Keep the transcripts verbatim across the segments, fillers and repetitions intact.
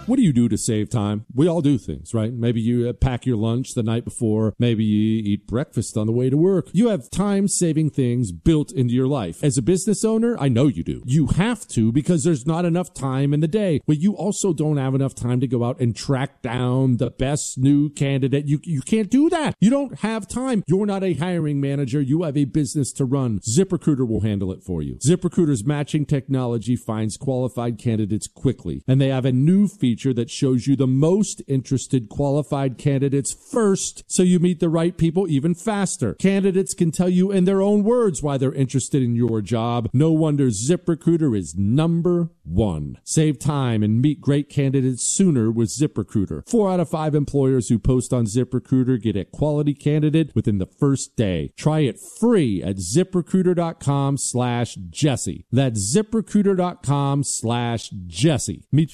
What do you do to save time? We all do things, right? Maybe you uh, pack your lunch the night before. Maybe you eat breakfast on the way to work. You have time-saving things built into your life. As a business owner, I know you do. You have to because there's not enough time in the day. But you also don't have enough time to go out and track down the best new candidate. You, you can't do that. You don't have time. You're not a hiring manager. You have a business to run. ZipRecruiter will handle it for you. ZipRecruiter's matching technology finds qualified candidates quickly, and they have a new feature that shows you the most interested qualified candidates first, so you meet the right people even faster. Candidates can tell you in their own words why they're interested in your job. No wonder ZipRecruiter is number one. Save time and meet great candidates sooner with ZipRecruiter. Four out of five employers who post on ZipRecruiter get a quality candidate within the first day. Try it free at ZipRecruiter.com slash Jesse. That's ZipRecruiter.com slash Jesse. Meet.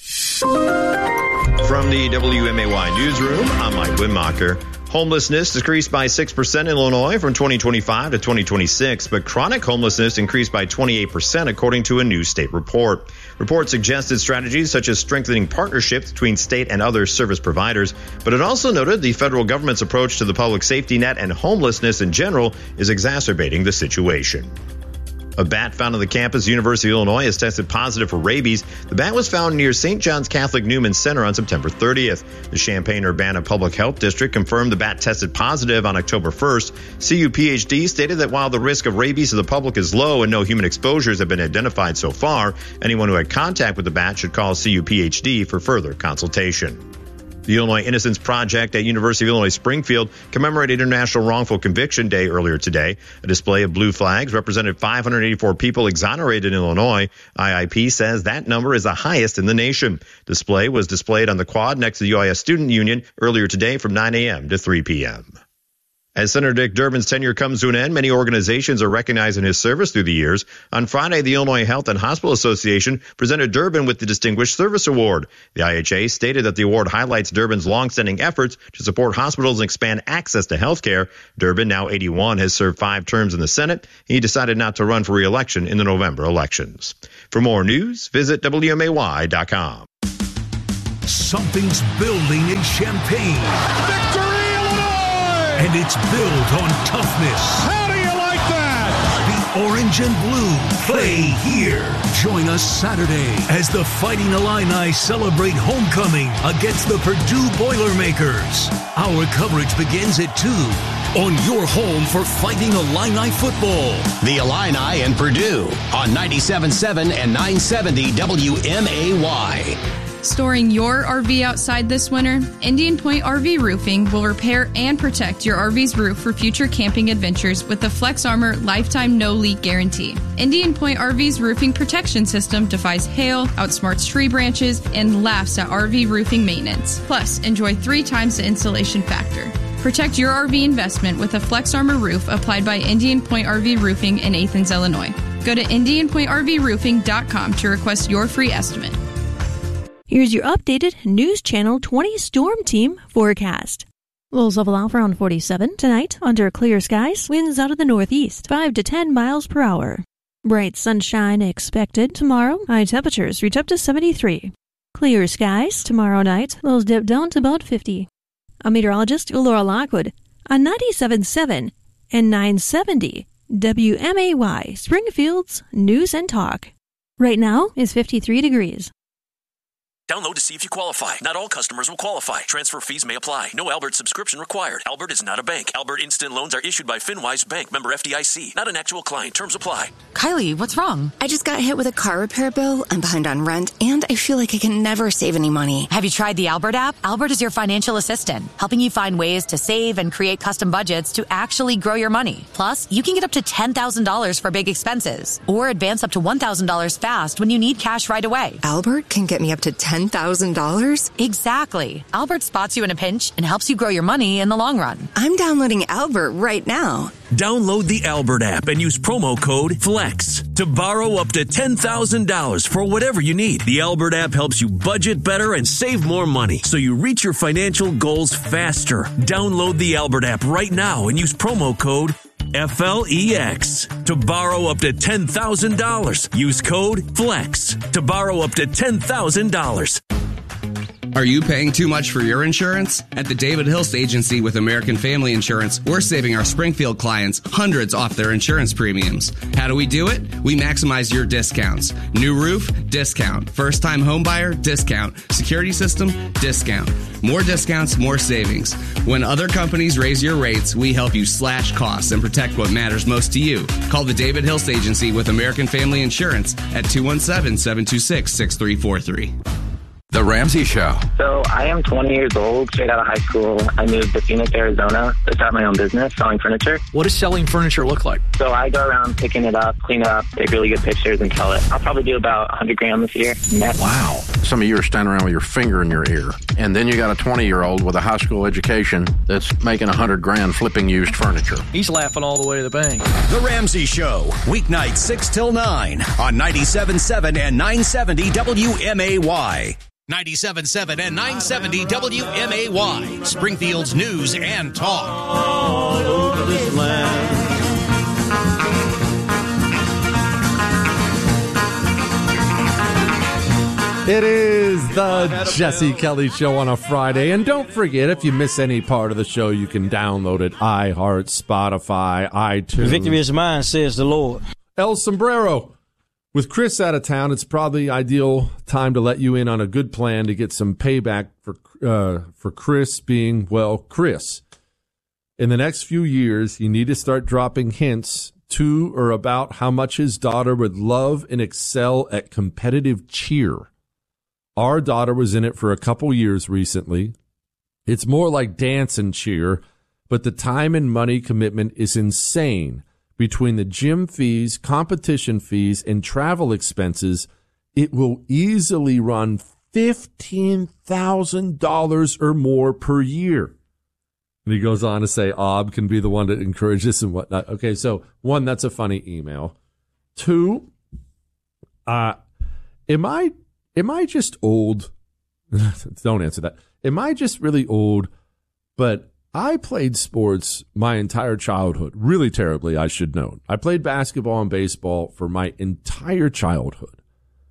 From the W M A Y newsroom, I'm Mike Winmacher. Homelessness decreased by six percent in Illinois from twenty twenty-five to twenty twenty-six, but chronic homelessness increased by twenty-eight percent according to a new state report. Report suggested strategies such as strengthening partnerships between state and other service providers, but it also noted the federal government's approach to the public safety net and homelessness in general is exacerbating the situation. A bat found on the campus of the University of Illinois has tested positive for rabies. The bat was found near Saint John's Catholic Newman Center on September thirtieth. The Champaign-Urbana Public Health District confirmed the bat tested positive on October first. C U P H D stated that while the risk of rabies to the public is low and no human exposures have been identified so far, anyone who had contact with the bat should call C U P H D for further consultation. The Illinois Innocence Project at University of Illinois Springfield commemorated International Wrongful Conviction Day earlier today. A display of blue flags represented five hundred eighty-four people exonerated in Illinois. I I P says that number is the highest in the nation. Display was displayed on the quad next to the U I S Student Union earlier today from nine a.m. to three p.m. As Senator Dick Durbin's tenure comes to an end, many organizations are recognizing his service through the years. On Friday, the Illinois Health and Hospital Association presented Durbin with the Distinguished Service Award. The I H A stated that the award highlights Durbin's longstanding efforts to support hospitals and expand access to health care. Durbin, now eighty-one, has served five terms in the Senate. He decided not to run for re-election in the November elections. For more news, visit W M A Y dot com. Something's building in Champaign. Victory! And it's built on toughness. How do you like that? The orange and blue play here. Join us Saturday as the Fighting Illini celebrate homecoming against the Purdue Boilermakers. Our coverage begins at two on your home for Fighting Illini football. The Illini and Purdue on ninety-seven point seven and nine seventy W M A Y. Storing your R V outside this winter? Indian Point R V Roofing will repair and protect your R V's roof for future camping adventures with the Flex Armor Lifetime No Leak Guarantee. Indian Point R V's roofing protection system defies hail, outsmarts tree branches, and laughs at R V roofing maintenance. Plus, enjoy three times the insulation factor. Protect your R V investment with a Flex Armor roof applied by Indian Point R V Roofing in Athens, Illinois. Go to indian point r v roofing dot com to request your free estimate. Here's your updated News Channel twenty Storm Team forecast. Lows level out around forty-seven. Tonight, under clear skies, winds out of the northeast, five to ten miles per hour. Bright sunshine expected. Tomorrow, high temperatures reach up to seventy-three. Clear skies. Tomorrow night, lows dip down to about fifty. I'm meteorologist Laura Lockwood on ninety-seven point seven and nine seventy W M A Y, Springfield's News and Talk. Right now is fifty-three degrees. Download to see if you qualify. Not all customers will qualify. Transfer fees may apply. No Albert subscription required. Albert is not a bank. Albert Instant Loans are issued by FinWise Bank, member F D I C. Not an actual client. Terms apply. Kylie, what's wrong? I just got hit with a car repair bill. I'm behind on rent, and I feel like I can never save any money. Have you tried the Albert app? Albert is your financial assistant, helping you find ways to save and create custom budgets to actually grow your money. Plus, you can get up to ten thousand dollars for big expenses, or advance up to one thousand dollars fast when you need cash right away. Albert can get me up to ten thousand dollars? Exactly. Albert spots you in a pinch and helps you grow your money in the long run. I'm downloading Albert right now. Download the Albert app and use promo code FLEX to borrow up to ten thousand dollars for whatever you need. The Albert app helps you budget better and save more money so you reach your financial goals faster. Download the Albert app right now and use promo code F L E X to borrow up to ten thousand dollars. Use code FLEX to borrow up to ten thousand dollars. Are you paying too much for your insurance? At the David Hilst Agency with American Family Insurance, we're saving our Springfield clients hundreds off their insurance premiums. How do we do it? We maximize your discounts. New roof? Discount. First-time home buyer? Discount. Security system? Discount. More discounts, more savings. When other companies raise your rates, we help you slash costs and protect what matters most to you. Call the David Hilst Agency with American Family Insurance at two one seven, seven two six, six three four three. The Ramsey Show. So I am twenty years old, straight out of high school. I moved to Phoenix, Arizona to start my own business selling furniture. What does selling furniture look like? So I go around picking it up, clean it up, take really good pictures and sell it. I'll probably do about one hundred grand this year. Net. Wow. Some of you are standing around with your finger in your ear. And then you got a twenty-year-old with a high school education that's making one hundred grand flipping used furniture. He's laughing all the way to the bank. The Ramsey Show, weeknights six till nine on ninety-seven point seven and nine seventy W M A Y. ninety-seven point seven and nine seventy W M A Y, Springfield's news and talk. All over this land. It is the Jesse Kelly Show on a Friday. And don't forget, if you miss any part of the show, you can download it. iHeart, Spotify, iTunes. The victory is mine, says the Lord. El Sombrero. With Chris out of town, it's probably ideal time to let you in on a good plan to get some payback for uh, for Chris being, well, Chris. In the next few years, you need to start dropping hints to or about how much his daughter would love and excel at competitive cheer. Our daughter was in it for a couple years recently. It's more like dance and cheer, but the time and money commitment is insane. Between the gym fees, competition fees, and travel expenses, it will easily run fifteen thousand dollars or more per year. And he goes on to say, Ob can be the one that encourages and whatnot. Okay, so one, that's a funny email. Two, uh, am I am I just old? Don't answer that. Am I just really old? But I played sports my entire childhood, really terribly, I should know. I played basketball and baseball for my entire childhood.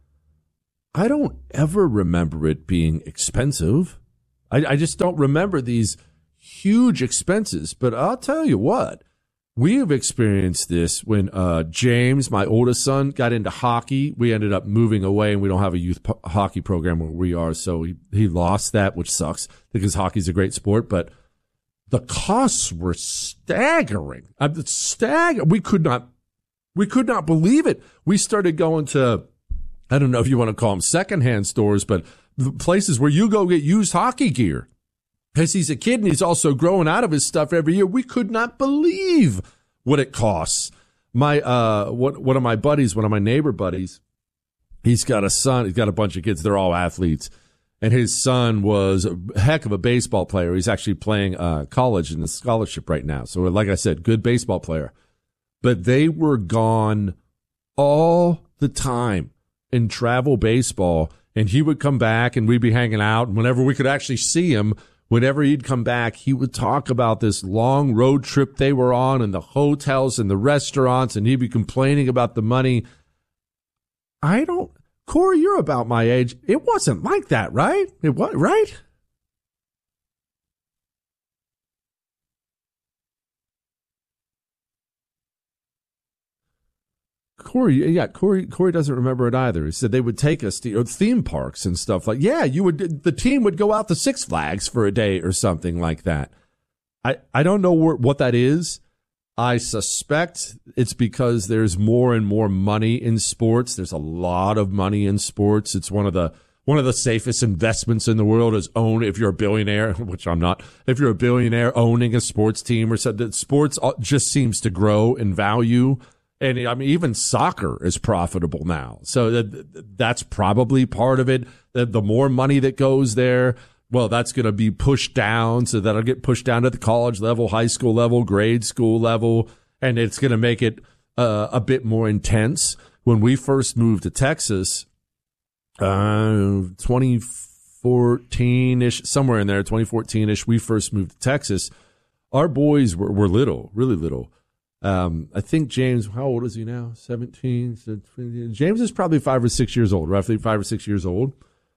I don't ever remember it being expensive. I, I just don't remember these huge expenses. But I'll tell you what, we have experienced this when uh, James, my oldest son, got into hockey. We ended up moving away, and we don't have a youth po- hockey program where we are, so he, he lost that, which sucks because hockey's a great sport, but the costs were staggering. Uh, stag- we could not, we could not believe it. We started going to, I don't know if you want to call them secondhand stores, but the places where you go get used hockey gear. Because he's a kid and he's also growing out of his stuff every year. We could not believe what it costs. My, uh, what, one of my buddies, one of my neighbor buddies, he's got a son. He's got a bunch of kids. They're all athletes. And his son was a heck of a baseball player. He's actually playing uh, college in a scholarship right now. So, like I said, good baseball player. But they were gone all the time in travel baseball. And he would come back and we'd be hanging out. And whenever we could actually see him, whenever he'd come back, he would talk about this long road trip they were on and the hotels and the restaurants. And he'd be complaining about the money. I don't. Corey, you're about my age. It wasn't like that, right? It was, right? Corey, yeah, Corey, Corey doesn't remember it either. He said they would take us to theme parks and stuff like, yeah, you would, the team would go out to Six Flags for a day or something like that. I, I don't know where, what that is. I suspect it's because there's more and more money in sports. There's a lot of money in sports. It's one of the one of the safest investments in the world is own, if you're a billionaire, which I'm not, if you're a billionaire owning a sports team or something. Sports just seems to grow in value. And I mean, even soccer is profitable now. So that, that's probably part of it. The, the more money that goes there, well, that's going to be pushed down, so that'll get pushed down to the college level, high school level, grade school level, and it's going to make it uh, a bit more intense. When we first moved to Texas, uh, twenty fourteen-ish, somewhere in there, twenty fourteen-ish, we first moved to Texas. Our boys were, were little, really little. Um, I think James, how old is he now? seventeen? James is probably five or six years old, roughly five or six years old.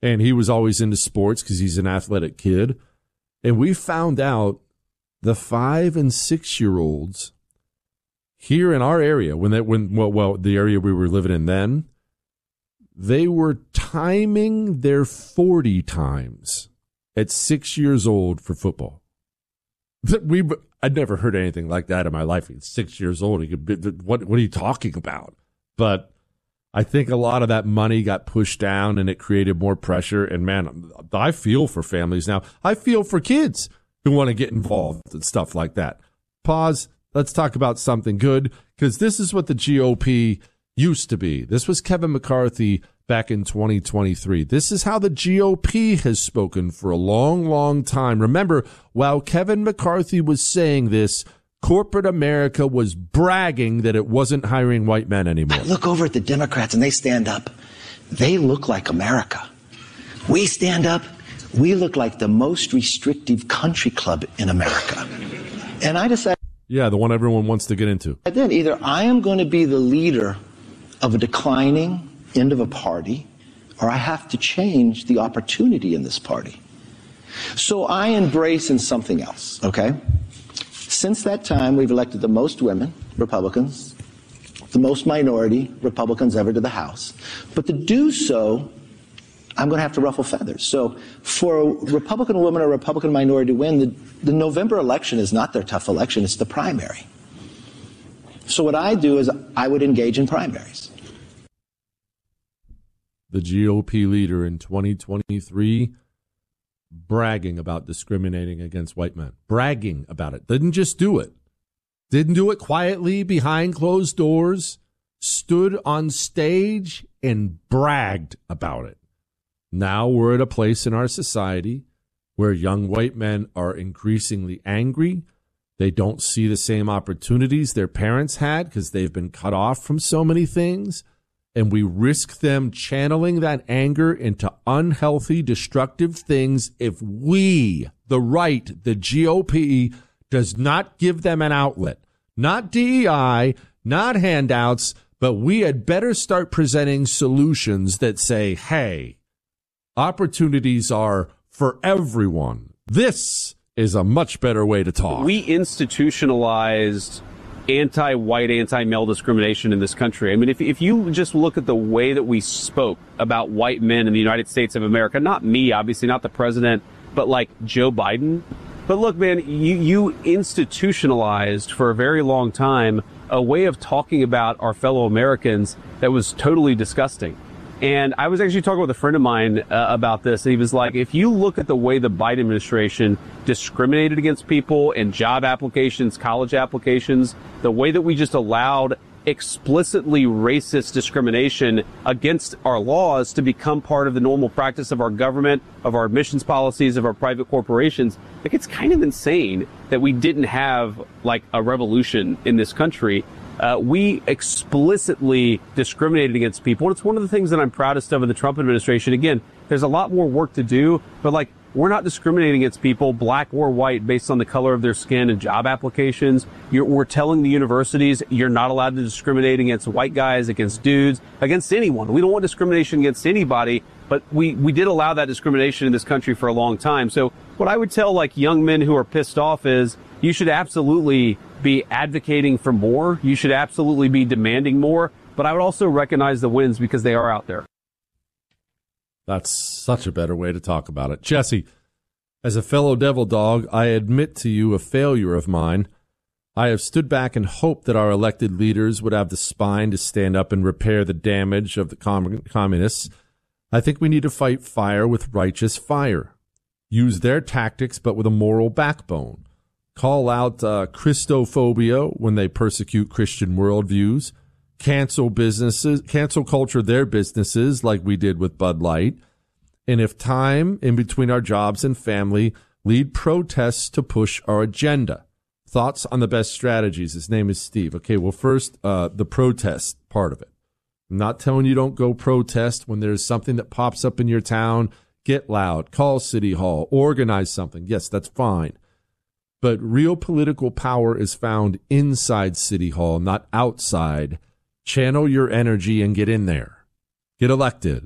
And he was always into sports because he's an athletic kid. And we found out the five and six year olds here in our area, when that when well, well the area we were living in then, they were timing their forty times at six years old for football. We I'd never heard anything like that in my life. He's six years old. He could be, what what are you talking about? But I think a lot of that money got pushed down and it created more pressure. And man, I feel for families now. I feel for kids who want to get involved and stuff like that. Pause. Let's talk about something good, because this is what the G O P used to be. This was Kevin McCarthy back in twenty twenty-three. This is how the G O P has spoken for a long, long time. Remember, while Kevin McCarthy was saying this, corporate America was bragging that it wasn't hiring white men anymore. I look over at the Democrats and they stand up. They look like America. We stand up. We look like the most restrictive country club in America. And I decided. Yeah, the one everyone wants to get into. Then either I am going to be the leader of a declining end of a party, or I have to change the opportunity in this party. So I embrace in something else, okay? Since that time, we've elected the most women, Republicans, the most minority Republicans ever to the House. But to do so, I'm going to have to ruffle feathers. So for a Republican woman or Republican minority to win, the, the November election is not their tough election, it's the primary. So what I do is I would engage in primaries. The G O P leader in twenty twenty-three bragging about discriminating against white men. Bragging about it. Didn't just do it. Didn't do it quietly behind closed doors. Stood on stage and bragged about it. Now we're at a place in our society where young white men are increasingly angry. They don't see the same opportunities their parents had because they've been cut off from so many things. And we risk them channeling that anger into unhealthy, destructive things if we, the right, the G O P, does not give them an outlet. Not D E I, not handouts, but we had better start presenting solutions that say, hey, opportunities are for everyone. This is a much better way to talk. We institutionalized anti-white, anti-male discrimination in this country. I mean, if if you just look at the way that we spoke about white men in the United States of America, not me, obviously, not the president, but like Joe Biden. But look, man, you, you institutionalized for a very long time a way of talking about our fellow Americans that was totally disgusting. And I was actually talking with a friend of mine uh, about this. And he was like, if you look at the way the Biden administration discriminated against people in job applications, college applications, the way that we just allowed explicitly racist discrimination against our laws to become part of the normal practice of our government, of our admissions policies, of our private corporations, like it's kind of insane that we didn't have like a revolution in this country. Uh, we explicitly discriminated against people. And it's one of the things that I'm proudest of in the Trump administration. Again, there's a lot more work to do, but like we're not discriminating against people, black or white, based on the color of their skin and job applications. You're, we're telling the universities you're not allowed to discriminate against white guys, against dudes, against anyone. We don't want discrimination against anybody, but we, we did allow that discrimination in this country for a long time. So what I would tell like young men who are pissed off is you should absolutely be advocating for more. You should absolutely be demanding more. But I would also recognize the wins because they are out there. That's such a better way to talk about it. Jesse, as a fellow devil dog, I admit to you a failure of mine. I have stood back and hoped that our elected leaders would have the spine to stand up and repair the damage of the com- communists. I think we need to fight fire with righteous fire. Use their tactics, but with a moral backbone. Call out uh, Christophobia when they persecute Christian worldviews. Cancel businesses, cancel culture their businesses like we did with Bud Light. And if time in between our jobs and family, lead protests to push our agenda. Thoughts on the best strategies? His name is Steve. Okay, well, first, uh, the protest part of it. I'm not telling you don't go protest when there's something that pops up in your town. Get loud, call City Hall, organize something. Yes, that's fine. But real political power is found inside City Hall, not outside. Channel your energy and get in there. Get elected.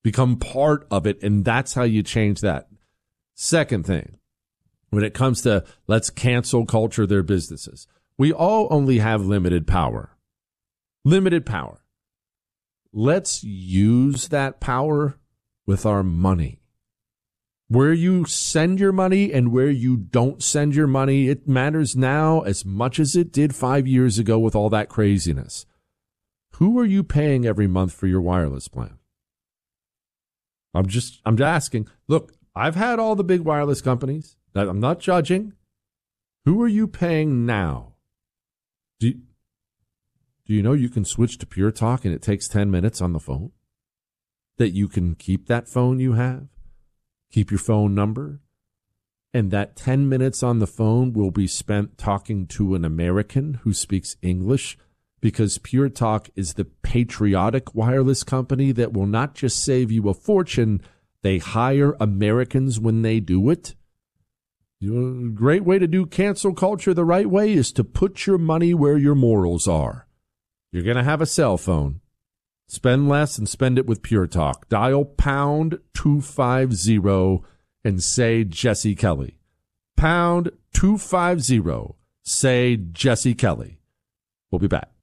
Become part of it, and that's how you change that. Second thing, when it comes to let's cancel culture their businesses, we all only have limited power. Limited power. Let's use that power with our money. Where you send your money and where you don't send your money, it matters now as much as it did five years ago with all that craziness. Who are you paying every month for your wireless plan? I'm just, I'm just asking. Look, I've had all the big wireless companies. I'm not judging. Who are you paying now? Do you, do you know you can switch to Pure Talk and it takes ten minutes on the phone? That you can keep that phone you have? Keep your phone number, and that ten minutes on the phone will be spent talking to an American who speaks English, because Pure Talk is the patriotic wireless company that will not just save you a fortune, they hire Americans when they do it. You know, a great way to do cancel culture the right way is to put your money where your morals are. You're going to have a cell phone. Spend less and spend it with Pure Talk. Dial pound two fifty and say Jesse Kelly. Pound two fifty. Say Jesse Kelly. We'll be back.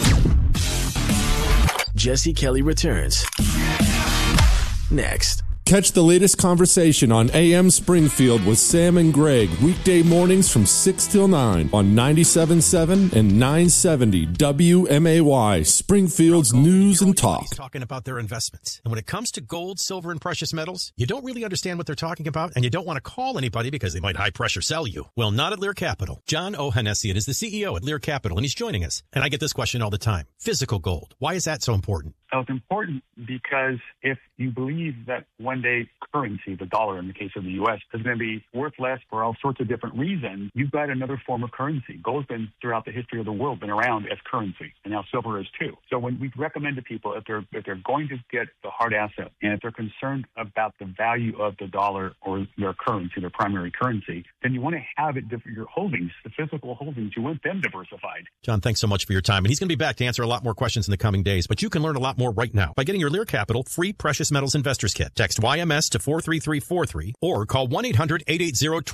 Jesse Kelly returns next. Catch the latest conversation on A M Springfield with Sam and Greg, weekday mornings from six till nine on ninety-seven point seven and nine seventy W M A Y, Springfield's News and Talk. Talking about their investments. And when it comes to gold, silver, and precious metals, you don't really understand what they're talking about, and you don't want to call anybody because they might high-pressure sell you. Well, not at Lear Capital. John Ohanessian is the C E O at Lear Capital, and he's joining us. And I get this question all the time. Physical gold. Why is that so important? So it's important because if you believe that one day currency, the dollar in the case of the U S, is going to be worth less for all sorts of different reasons, you've got another form of currency. Gold's been, throughout the history of the world, been around as currency, and now silver is too. So when we recommend to people, if they're if they're going to get the hard asset, and if they're concerned about the value of the dollar or their currency, their primary currency, then you want to have it, your holdings, the physical holdings, you want them diversified. John, thanks so much for your time. And he's going to be back to answer a lot more questions in the coming days, but you can learn a lot more right now by getting your Lear Capital free Precious Metals Investors Kit. Text Y M S to four three three four three or call one eight hundred eight eight zero